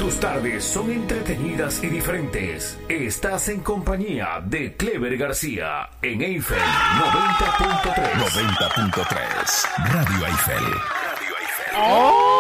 Tus tardes son entretenidas y diferentes. Estás en compañía de Clever García en Eiffel 90.3. 90.3 Radio Eiffel. ¡Oh!